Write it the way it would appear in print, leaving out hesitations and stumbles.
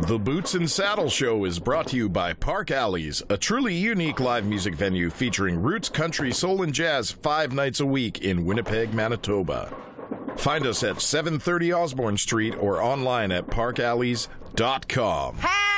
The Boots and Saddle Show is brought to you by Park Alleys, a truly unique live music venue featuring roots, country, soul, and jazz 5 nights a week in Winnipeg, Manitoba. Find us at 730 Osborne Street or online at parkalleys.com.